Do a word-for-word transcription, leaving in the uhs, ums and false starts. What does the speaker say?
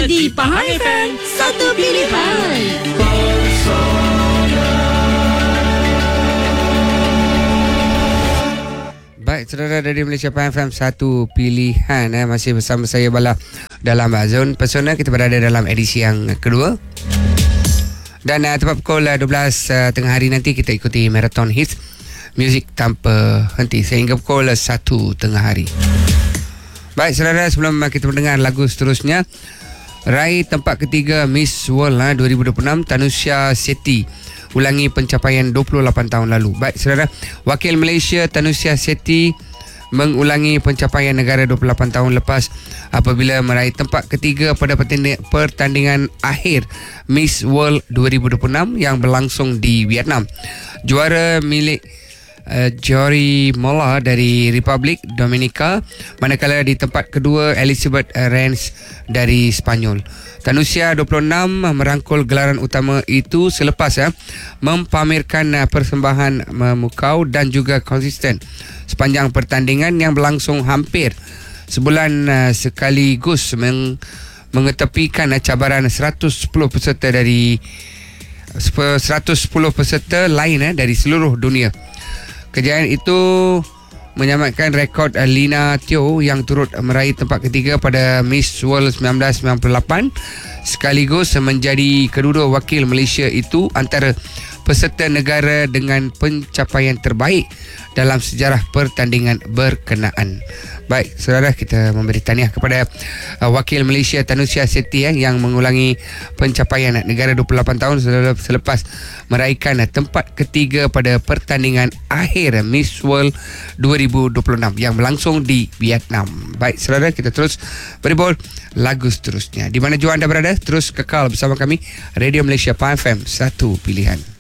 saja di Pahang F M, satu pilihan. Baik, saudara dari Malaysia Pahang F M, satu pilihan eh. Masih bersama saya Bala dalam Zone Personal. Kita berada dalam edisi yang kedua. Dan uh, tepat pukul uh, dua belas uh, tengah hari nanti kita ikuti Marathon Hits Muzik tanpa henti sehingga pukul uh, satu tengah hari. Baik, saudara, sebelum uh, kita mendengar lagu seterusnya, raih tempat ketiga Miss World uh, dua ribu dua puluh enam, Tanusha Sethi ulangi pencapaian dua puluh lapan tahun lalu. Baik, saudara, wakil Malaysia Tanusha Sethi mengulangi pencapaian negara dua puluh lapan tahun lepas apabila meraih tempat ketiga pada pertandingan akhir Miss World dua ribu dua puluh enam yang berlangsung di Vietnam. Juara milik uh, Jory Mola dari Republik Dominika, manakala di tempat kedua Elizabeth Rance dari Spanyol. Tanusha dua puluh enam merangkul gelaran utama itu selepas ya, mempamerkan persembahan memukau dan juga konsisten sepanjang pertandingan yang berlangsung hampir sebulan sekaligus meng, mengetepikan cabaran seratus sepuluh peserta dari seratus sepuluh peserta lain eh, dari seluruh dunia. Kejayaan itu menyamakan rekod Lina Teo yang turut meraih tempat ketiga pada Miss World seribu sembilan ratus sembilan puluh lapan, sekaligus menjadi kedua wakil Malaysia itu antara peserta negara dengan pencapaian terbaik dalam sejarah pertandingan berkenaan. Baik, saudara, kita memberi tahniah kepada uh, wakil Malaysia Tanusha Sethi eh, yang mengulangi pencapaian negara dua puluh lapan tahun selepas meraihkan uh, tempat ketiga pada pertandingan akhir Miss World dua ribu dua puluh enam yang berlangsung di Vietnam. Baik, saudara, kita terus beribul lagu seterusnya. Di mana jua anda berada, terus kekal bersama kami Radio Malaysia Pahang F M, satu pilihan.